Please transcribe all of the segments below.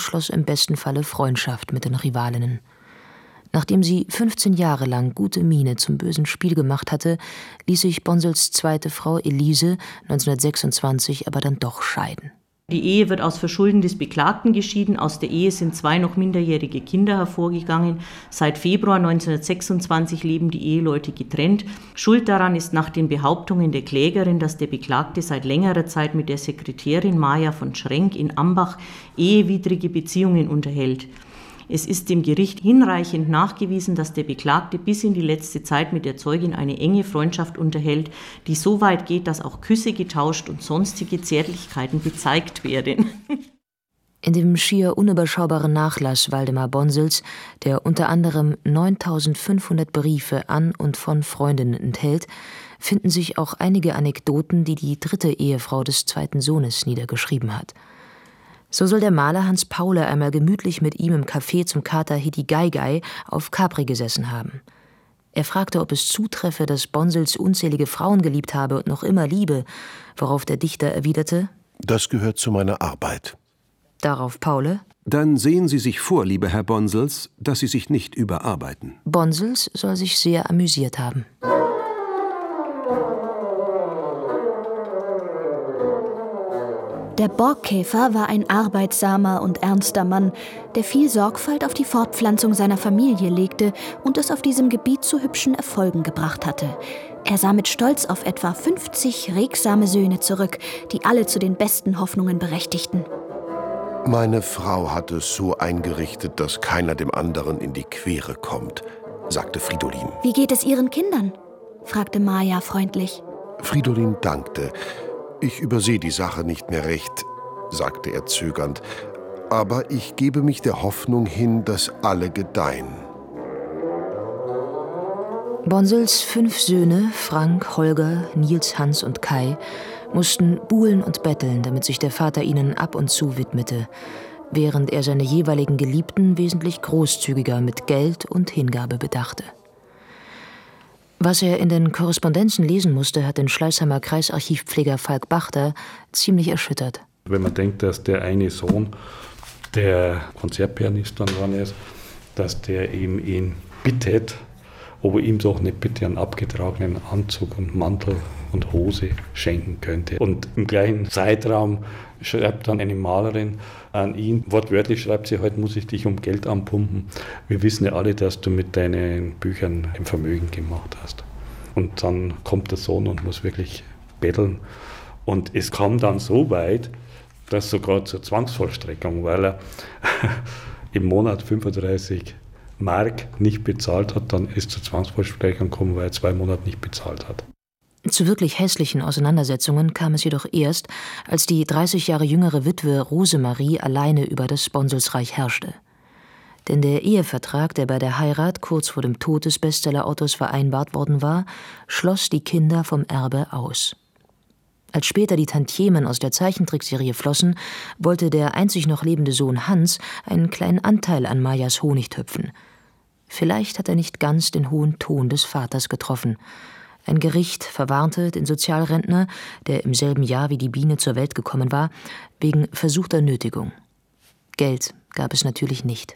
schloss im besten Falle Freundschaft mit den Rivalinnen. Nachdem sie 15 Jahre lang gute Miene zum bösen Spiel gemacht hatte, ließ sich Bonsels zweite Frau Elise 1926 aber dann doch scheiden. Die Ehe wird aus Verschulden des Beklagten geschieden. Aus der Ehe sind 2 noch minderjährige Kinder hervorgegangen. Seit Februar 1926 leben die Eheleute getrennt. Schuld daran ist nach den Behauptungen der Klägerin, dass der Beklagte seit längerer Zeit mit der Sekretärin Maja von Schrenk in Ambach ehewidrige Beziehungen unterhält. Es ist dem Gericht hinreichend nachgewiesen, dass der Beklagte bis in die letzte Zeit mit der Zeugin eine enge Freundschaft unterhält, die so weit geht, dass auch Küsse getauscht und sonstige Zärtlichkeiten gezeigt werden. In dem schier unüberschaubaren Nachlass Waldemar Bonsels, der unter anderem 9.500 Briefe an und von Freundinnen enthält, finden sich auch einige Anekdoten, die die dritte Ehefrau des zweiten Sohnes niedergeschrieben hat. So soll der Maler Hans Paule einmal gemütlich mit ihm im Café zum Kater Hiti-Gai-Gai auf Capri gesessen haben. Er fragte, ob es zutreffe, dass Bonsels unzählige Frauen geliebt habe und noch immer liebe, worauf der Dichter erwiderte: Das gehört zu meiner Arbeit. Darauf Paule: Dann sehen Sie sich vor, lieber Herr Bonsels, dass Sie sich nicht überarbeiten. Bonsels soll sich sehr amüsiert haben. Der Borgkäfer war ein arbeitsamer und ernster Mann, der viel Sorgfalt auf die Fortpflanzung seiner Familie legte und es auf diesem Gebiet zu hübschen Erfolgen gebracht hatte. Er sah mit Stolz auf etwa 50 regsame Söhne zurück, die alle zu den besten Hoffnungen berechtigten. Meine Frau hat es so eingerichtet, dass keiner dem anderen in die Quere kommt, sagte Fridolin. Wie geht es Ihren Kindern? Fragte Maja freundlich. Fridolin dankte. Ich übersehe die Sache nicht mehr recht, sagte er zögernd, aber ich gebe mich der Hoffnung hin, dass alle gedeihen. Bonsels 5 Söhne, Frank, Holger, Nils, Hans und Kai, mussten buhlen und betteln, damit sich der Vater ihnen ab und zu widmete, während er seine jeweiligen Geliebten wesentlich großzügiger mit Geld und Hingabe bedachte. Was er in den Korrespondenzen lesen musste, hat den Schleißheimer Kreisarchivpfleger Falk Bachter ziemlich erschüttert. Wenn man denkt, dass der eine Sohn, der Konzertpianist dann geworden ist, dass der eben ihn bittet, ob er ihm doch nicht bitte einen abgetragenen Anzug und Mantel und Hose schenken könnte. Und im gleichen Zeitraum schreibt dann eine Malerin an ihn, wortwörtlich schreibt sie, heute muss ich dich um Geld anpumpen. Wir wissen ja alle, dass du mit deinen Büchern ein Vermögen gemacht hast. Und dann kommt der Sohn und muss wirklich betteln. Und es kam dann so weit, dass sogar zur Zwangsvollstreckung, weil er im Monat 35 Mark nicht bezahlt hat, dann ist zur Zwangsvollstreckung gekommen, weil er 2 Monate nicht bezahlt hat. Zu wirklich hässlichen Auseinandersetzungen kam es jedoch erst, als die 30 Jahre jüngere Witwe Rosemarie alleine über das Bonselsreich herrschte. Denn der Ehevertrag, der bei der Heirat kurz vor dem Tod des Bestseller-Autors vereinbart worden war, schloss die Kinder vom Erbe aus. Als später die Tantiemen aus der Zeichentrickserie flossen, wollte der einzig noch lebende Sohn Hans einen kleinen Anteil an Majas Honigtöpfen. Vielleicht hat er nicht ganz den hohen Ton des Vaters getroffen. Ein Gericht verwarnte den Sozialrentner, der im selben Jahr wie die Biene zur Welt gekommen war, wegen versuchter Nötigung. Geld gab es natürlich nicht.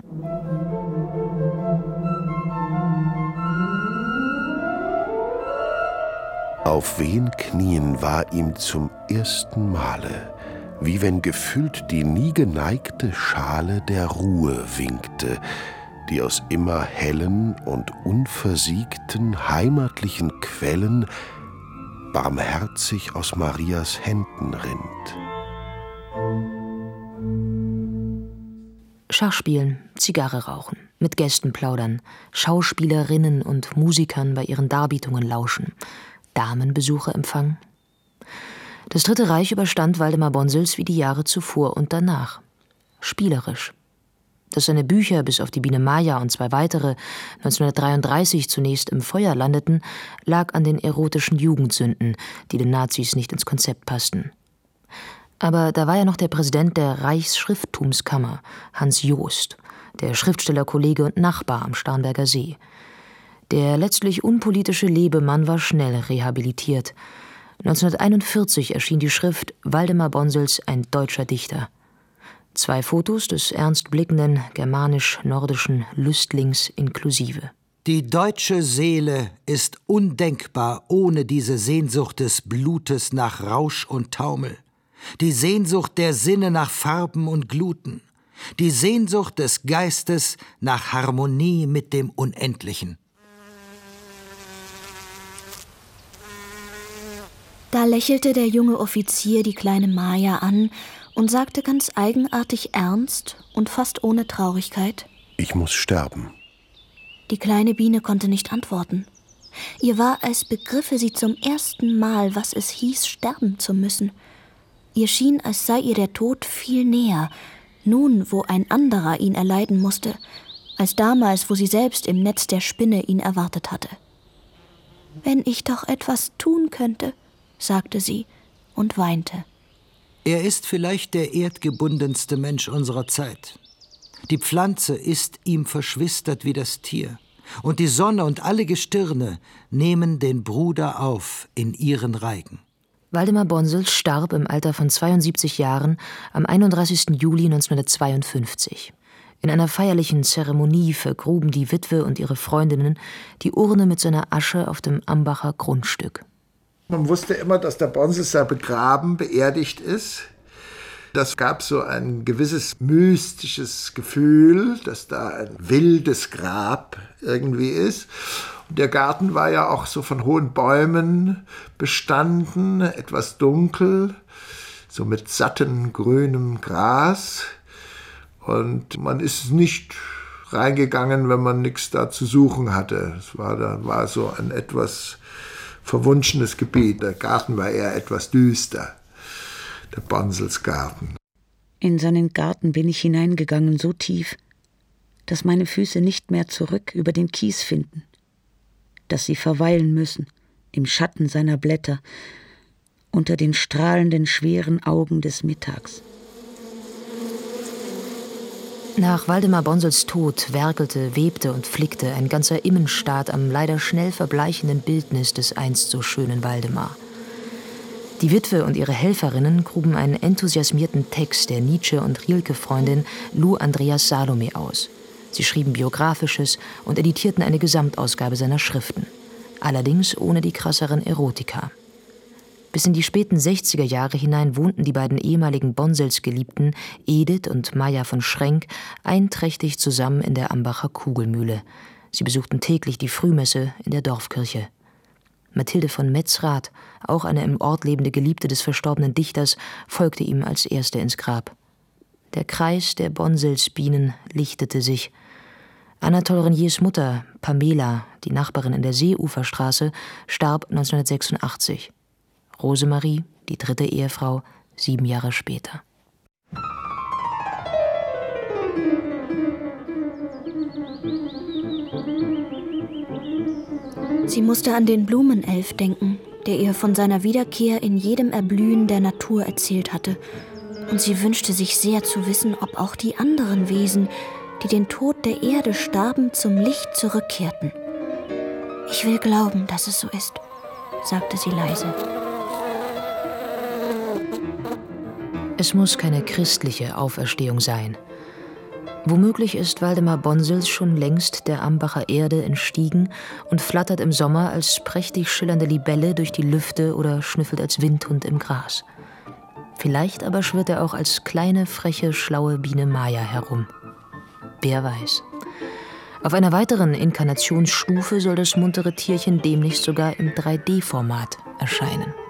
Auf wen Knien war ihm zum ersten Male, wie wenn gefüllt die nie geneigte Schale der Ruhe winkte, die aus immer hellen und unversiegten heimatlichen Quellen barmherzig aus Marias Händen rinnt. Schachspielen, Zigarre rauchen, mit Gästen plaudern, Schauspielerinnen und Musikern bei ihren Darbietungen lauschen, Damenbesuche empfangen. Das Dritte Reich überstand Waldemar Bonsels wie die Jahre zuvor und danach. Spielerisch. Dass seine Bücher bis auf die Biene Maja und 2 weitere 1933 zunächst im Feuer landeten, lag an den erotischen Jugendsünden, die den Nazis nicht ins Konzept passten. Aber da war ja noch der Präsident der Reichsschrifttumskammer, Hans Joost, der Schriftstellerkollege und Nachbar am Starnberger See. Der letztlich unpolitische Lebemann war schnell rehabilitiert. 1941 erschien die Schrift Waldemar Bonsels, ein deutscher Dichter. 2 Fotos des ernst blickenden, germanisch-nordischen Lüstlings inklusive. Die deutsche Seele ist undenkbar ohne diese Sehnsucht des Blutes nach Rausch und Taumel, die Sehnsucht der Sinne nach Farben und Gluten, die Sehnsucht des Geistes nach Harmonie mit dem Unendlichen. Da lächelte der junge Offizier die kleine Maja an und sagte ganz eigenartig ernst und fast ohne Traurigkeit: Ich muss sterben. Die kleine Biene konnte nicht antworten. Ihr war, als begriffe sie zum ersten Mal, was es hieß, sterben zu müssen. Ihr schien, als sei ihr der Tod viel näher, nun, wo ein anderer ihn erleiden musste, als damals, wo sie selbst im Netz der Spinne ihn erwartet hatte. »Wenn ich doch etwas tun könnte«, sagte sie und weinte. Er ist vielleicht der erdgebundenste Mensch unserer Zeit. Die Pflanze ist ihm verschwistert wie das Tier, und die Sonne und alle Gestirne nehmen den Bruder auf in ihren Reigen. Waldemar Bonsels starb im Alter von 72 Jahren am 31. Juli 1952. In einer feierlichen Zeremonie vergruben die Witwe und ihre Freundinnen die Urne mit seiner Asche auf dem Ambacher Grundstück. Man wusste immer, dass der Bonsels da begraben, beerdigt ist. Das gab so ein gewisses mystisches Gefühl, dass da ein wildes Grab irgendwie ist. Und der Garten war ja auch so von hohen Bäumen bestanden, etwas dunkel, so mit sattem grünem Gras. Und man ist nicht reingegangen, wenn man nichts da zu suchen hatte. Da war so ein etwas verwunschenes Gebiet. Der Garten war eher etwas düster. Der Bonselsgarten. In seinen Garten bin ich hineingegangen so tief, dass meine Füße nicht mehr zurück über den Kies finden, dass sie verweilen müssen im Schatten seiner Blätter, unter den strahlenden, schweren Augen des Mittags. Nach Waldemar Bonsels Tod werkelte, webte und flickte ein ganzer Immenstaat am leider schnell verbleichenden Bildnis des einst so schönen Waldemar. Die Witwe und ihre Helferinnen gruben einen enthusiasmierten Text der Nietzsche- und Rilke-Freundin Lou Andreas Salome aus. Sie schrieben Biografisches und editierten eine Gesamtausgabe seiner Schriften. Allerdings ohne die krasseren Erotika. Bis in die späten 60er Jahre hinein wohnten die beiden ehemaligen Bonsels-Geliebten Edith und Maja von Schrenk einträchtig zusammen in der Ambacher Kugelmühle. Sie besuchten täglich die Frühmesse in der Dorfkirche. Mathilde von Metzrath, auch eine im Ort lebende Geliebte des verstorbenen Dichters, folgte ihm als erste ins Grab. Der Kreis der Bonselsbienen lichtete sich. Anatole Reniers Mutter, Pamela, die Nachbarin in der Seeuferstraße, starb 1986. Rosemarie, die 3. Ehefrau, 7 Jahre später. Sie musste an den Blumenelf denken, der ihr von seiner Wiederkehr in jedem Erblühen der Natur erzählt hatte. Und sie wünschte sich sehr zu wissen, ob auch die anderen Wesen, die den Tod der Erde starben, zum Licht zurückkehrten. »Ich will glauben, dass es so ist«, sagte sie leise. Es muss keine christliche Auferstehung sein. Womöglich ist Waldemar Bonsels schon längst der Ambacher Erde entstiegen und flattert im Sommer als prächtig schillernde Libelle durch die Lüfte oder schnüffelt als Windhund im Gras. Vielleicht aber schwirrt er auch als kleine, freche, schlaue Biene Maja herum. Wer weiß. Auf einer weiteren Inkarnationsstufe soll das muntere Tierchen demnächst sogar im 3D-Format erscheinen.